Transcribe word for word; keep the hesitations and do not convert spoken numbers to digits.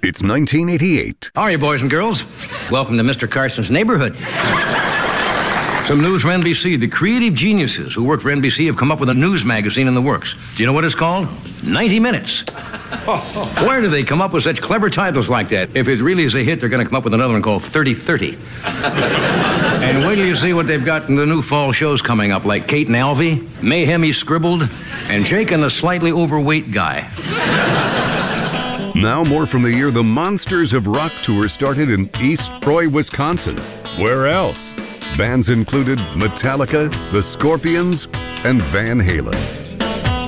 It's nineteen eighty-eight. How are you, boys and girls? Welcome to Mister Carson's neighborhood. Some news for N B C. The creative geniuses who work for N B C have come up with a news magazine in the works. Do you know what it's called? ninety minutes. Where do they come up with such clever titles like that? If it really is a hit, they're going to come up with another one called thirty thirty. And wait till you see what they've got in the new fall shows coming up, like Kate and Alvy, Mayhem He Scribbled, and Jake and the Slightly Overweight Guy. Now more from the year the Monsters of Rock tour started in East Troy, Wisconsin. Where else? Bands included Metallica, The Scorpions, and Van Halen.